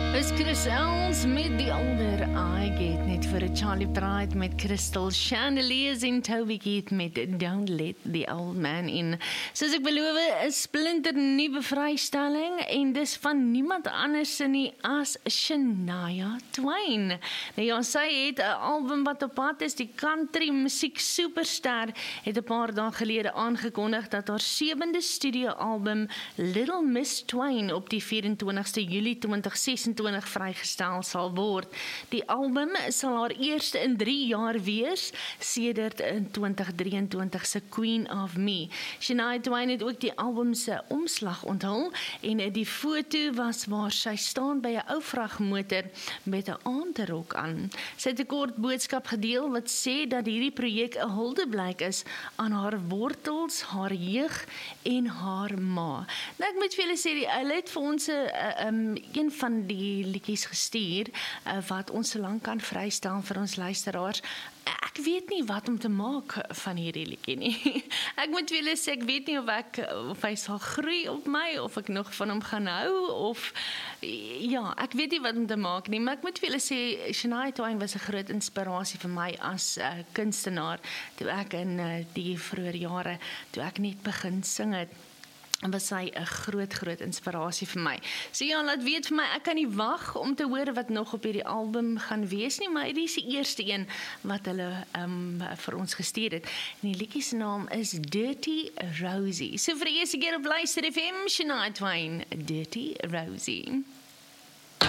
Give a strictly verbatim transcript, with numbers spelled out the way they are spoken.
Is Chris Els met die ander I Get net vir 'n Charlie Pride met Crystal Chandeliers en Toby Keith met Don't Let the Old Man In. Soos ek beloof, 'n splinter nuwe vrystelling en dis van niemand anders nie as Shania Twain. Nou ja, sy het 'n album wat op pad is, die country musiek superster het 'n paar dae gelede aangekondig dat haar sewende studioalbum Little Miss Twain op die vyf en twintigste Julie twintig ses en twintig vrygestel sal word. Die album sal haar eerste in drie jaar wees, sedert in twintig drie en twintig se Queen of Me. Shania Twain het ook die album se omslag onthul en die foto was waar sy staan by 'n ou vragmotor met 'n aandrok aan. Sy het 'n kort boodskap gedeel wat sê dat hierdie projek 'n huldeblyk is aan haar wortels, haar jeug en haar ma. Nou ek moet vir julle sê, die hulle het vir ons 'n um, een van die liedjies gestuur uh, wat ons so lank kan vrystel vir ons luisteraars. Ek weet nie wat om te maak van hierdie liedjie nie. Ek moet vir julle sê, ek weet nie of ek of hy sal groei op my, of ek nog van hom gaan hou, of ja, ek weet nie wat om te maak nie, maar ek moet vir julle sê, Shania Twain was 'n groot inspirasie vir my as uh, kunstenaar, toe ek in uh, die vroeë jare, toe ek net begin sing het, was sy 'n groot, groot inspirasie vir my. So ja, laat weet vir my, ek kan nie wag om te hoor wat nog op hierdie album gaan wees nie, maar hierdie is die eerste een wat hulle um, vir ons gestuur het. En die liedjie se naam is Dirty Rosie. So vir die eerste keer op Luister F M, Shania Twain, Dirty Rosie.